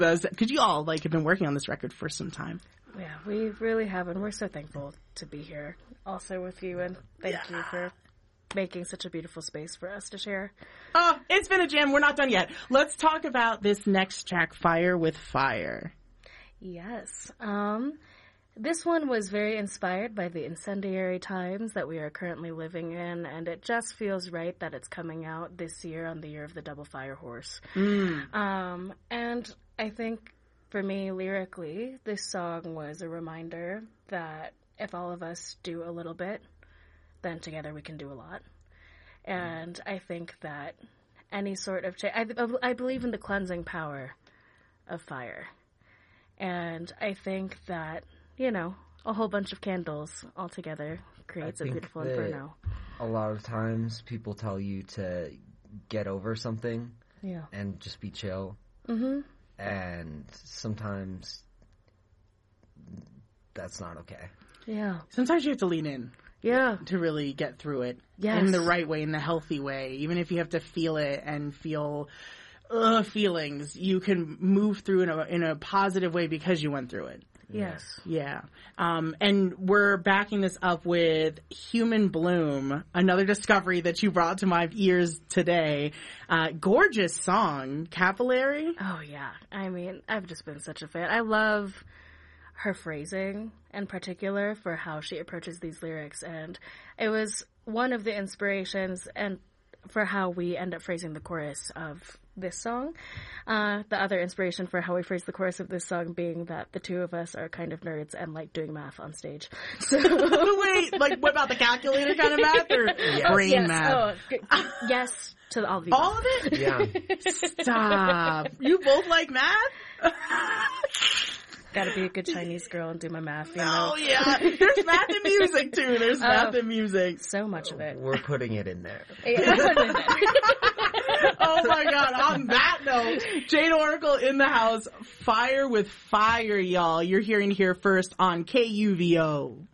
Because you all have been working on this record for some time. Yeah, we really have, and we're so thankful to be here also with you, and thank you for making such a beautiful space for us to share. Oh, it's been a jam. We're not done yet. Let's talk about this next track, Fire with Fire. Yes. This one was very inspired by the incendiary times that we are currently living in, and it just feels right that it's coming out this year on the year of the Double Fire Horse. And I think for me, lyrically, this song was a reminder that if all of us do a little bit, then together we can do a lot. And I think that any sort of change, I believe in the cleansing power of fire. And I think that, a whole bunch of candles all together creates a beautiful inferno. A lot of times people tell you to get over something and just be chill. Mm-hmm. And sometimes that's not okay. Yeah. Sometimes you have to lean in. Yeah. To really get through it. Yes. In the right way, in the healthy way. Even if you have to feel it and feel feelings, you can move through in a positive way because you went through it. Yes. Yeah. And we're backing this up with Human Bloom, another discovery that you brought to my ears today. Gorgeous song, Capillary. Oh, yeah. I mean, I've just been such a fan. I love her phrasing in particular for how she approaches these lyrics. And it was one of the inspirations and for how we end up phrasing the chorus of this song. The other inspiration for how we phrase the chorus of this song being that the two of us are kind of nerds and like doing math on stage. So wait, what about the calculator kind of math or brain math? Oh, yes to all of these. All of it? Yeah. Stop. You both like math? Gotta be a good Chinese girl and do my math, Oh, yeah. There's math and music, too. There's math and music. So much of it. We're putting it in there. Oh, my God. On that note, Jade Oracle in the house. Fire with Fire, y'all. You're hearing here first on KUVO.